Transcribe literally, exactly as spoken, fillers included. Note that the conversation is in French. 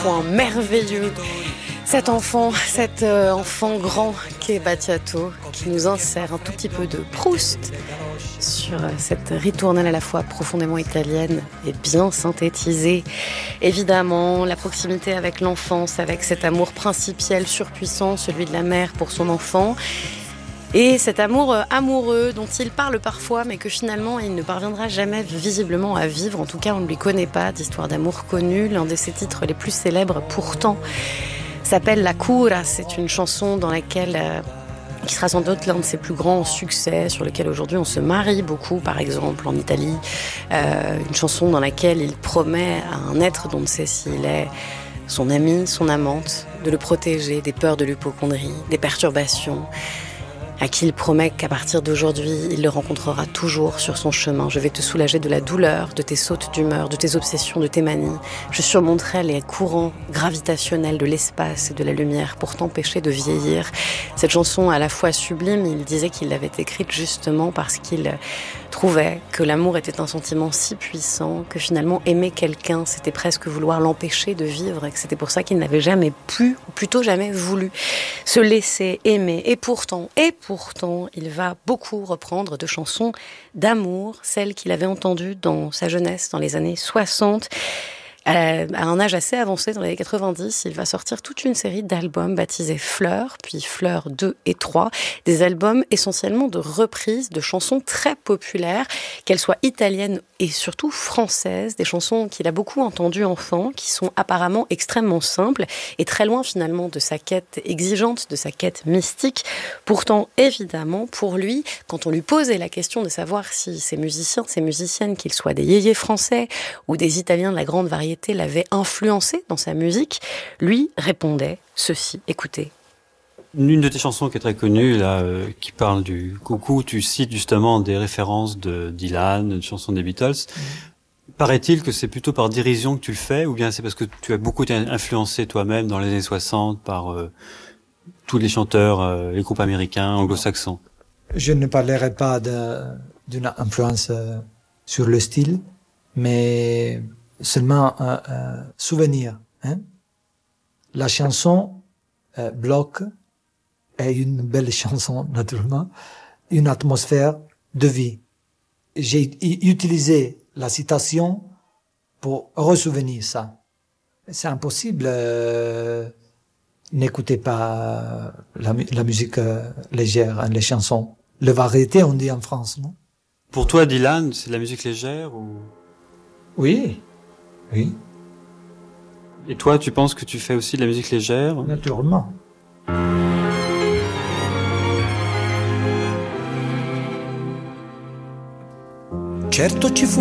point merveilleux. Cet enfant, cet euh, enfant grand qu'est Battiato, qui nous insère un tout petit peu de Proust sur cette ritournelle à la fois profondément italienne et bien synthétisée. Évidemment, la proximité avec l'enfance, avec cet amour principiel surpuissant, celui de la mère pour son enfant. Et cet amour amoureux dont il parle parfois, mais que finalement il ne parviendra jamais visiblement à vivre. En tout cas, on ne lui connaît pas d'histoire d'amour connue. L'un de ses titres les plus célèbres pourtant s'appelle La Cura. C'est une chanson dans laquelle, euh, qui sera sans doute l'un de ses plus grands succès, sur lequel aujourd'hui on se marie beaucoup, par exemple en Italie. Euh, une chanson dans laquelle il promet à un être dont on ne sait s'il est son ami, son amante, de le protéger des peurs de l'hypocondrie, des perturbations, à qui il promet qu'à partir d'aujourd'hui, il le rencontrera toujours sur son chemin. Je vais te soulager de la douleur, de tes sautes d'humeur, de tes obsessions, de tes manies. Je surmonterai les courants gravitationnels de l'espace et de la lumière pour t'empêcher de vieillir. Cette chanson à la fois sublime, il disait qu'il l'avait écrite justement parce qu'il trouvait que l'amour était un sentiment si puissant que finalement aimer quelqu'un, c'était presque vouloir l'empêcher de vivre et que c'était pour ça qu'il n'avait jamais pu, ou plutôt jamais voulu, se laisser aimer. Et pourtant, et pourtant, il va beaucoup reprendre de chansons d'amour, celles qu'il avait entendues dans sa jeunesse, dans les années soixante. À un âge assez avancé, dans les années quatre-vingt-dix, il va sortir toute une série d'albums baptisés Fleurs, puis Fleurs deux et trois, des albums essentiellement de reprises de chansons très populaires, qu'elles soient italiennes et surtout françaises, des chansons qu'il a beaucoup entendues enfant, qui sont apparemment extrêmement simples et très loin finalement de sa quête exigeante, de sa quête mystique. Pourtant, évidemment, pour lui, quand on lui posait la question de savoir si ces musiciens, ces musiciennes, qu'ils soient des yéyés français ou des Italiens de la grande variété, l'avait influencé dans sa musique, lui répondait ceci. Écoutez. Une de tes chansons qui est très connue, là, euh, qui parle du coucou, tu cites justement des références de Dylan, une chanson des Beatles. Mmh. Paraît-il que c'est plutôt par dérision que tu le fais, ou bien c'est parce que tu as beaucoup été influencé toi-même dans les années soixante par euh, tous les chanteurs, euh, les groupes américains, anglo-saxons? Je ne parlerai pas de, d'une influence euh, sur le style, mais seulement un, un souvenir. Hein? La chanson euh, Bloc est une belle chanson, naturellement, une atmosphère de vie. J'ai utilisé la citation pour ressouvenir ça. C'est impossible, euh, n'écoutez pas la, la musique euh, légère, hein, les chansons. Le variété, on dit en France, non? Pour toi, Dylan, c'est de la musique légère ou... Oui. Oui. Et toi, tu penses que tu fais aussi de la musique légère? Naturellement. Certo ci fu